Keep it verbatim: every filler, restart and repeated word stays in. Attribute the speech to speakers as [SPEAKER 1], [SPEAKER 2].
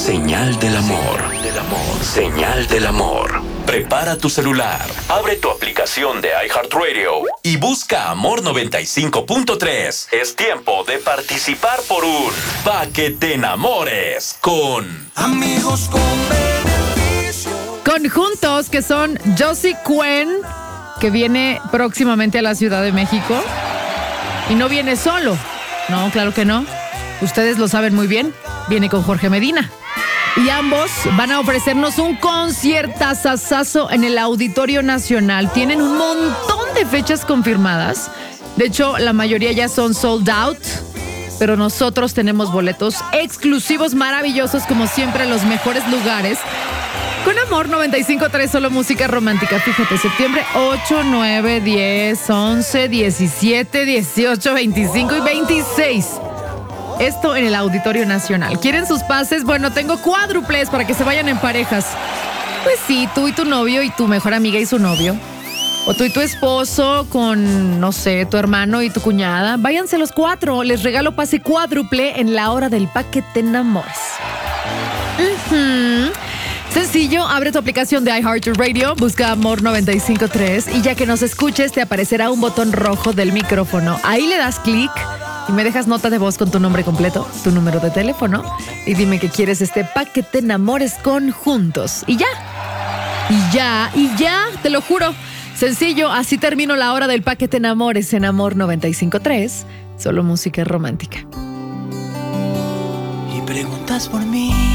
[SPEAKER 1] Señal del amor. Del amor. Señal del amor. Prepara tu celular, abre tu aplicación de iHeartRadio y busca Amor noventa y cinco punto tres. Es tiempo de participar por un Pa' que te enamores con
[SPEAKER 2] Amigos con beneficio.
[SPEAKER 3] Conjuntos que son Josie Cuen, que viene próximamente a la Ciudad de México. Y no viene solo. No, claro que no. Ustedes lo saben muy bien. Viene con Jorge Medina. Y ambos van a ofrecernos un conciertazazazo en el Auditorio Nacional. Tienen un montón de fechas confirmadas. De hecho, la mayoría ya son sold out. Pero nosotros tenemos boletos exclusivos, maravillosos, como siempre, en los mejores lugares. Con Amor noventa y cinco punto tres, solo música romántica. Fíjate, septiembre ocho, nueve, diez, once, diecisiete, dieciocho, veinticinco y veintiséis. Esto en el Auditorio Nacional. ¿Quieren sus pases? Bueno, tengo cuádruples para que se vayan en parejas. Pues sí, tú y tu novio y tu mejor amiga y su novio. O tú y tu esposo con, no sé, tu hermano y tu cuñada. Váyanse los cuatro. Les regalo pase cuádruple en la hora del Pa' que te enamores. Uh-huh. Sencillo, abre tu aplicación de iHeartRadio, busca Amor noventa y cinco punto tres y ya que nos escuches te aparecerá un botón rojo del micrófono. Ahí le das clic y me dejas nota de voz con tu nombre completo, tu número de teléfono y dime que quieres este Pa' que te enamores con Juntos. Y ya, y ya, y ya, te lo juro. Sencillo, así termino la hora del Pa' que te enamores en Amor noventa y cinco punto tres, solo música romántica.
[SPEAKER 2] Y preguntas por mí.